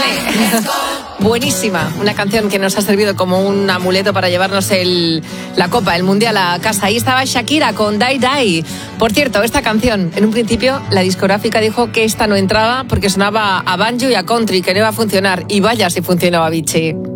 Buenísima, una canción que nos ha servido como un amuleto para llevarnos la Copa, el Mundial a casa. Ahí estaba Shakira con Die Die. Por cierto, esta canción, en un principio, la discográfica dijo que esta no entraba porque sonaba a banjo y a country, que no iba a funcionar. Y vaya si funcionó, Avicii.